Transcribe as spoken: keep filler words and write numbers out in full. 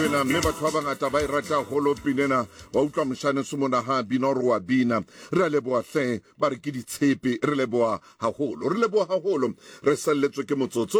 mme batho ba bangata ba e rata holo pinena wa utlwa moshane sumona ha bina ro wa bina re leboa hle ba re ke ditshepe re leboa haholo re leboa haholo re salletswe ke motsotso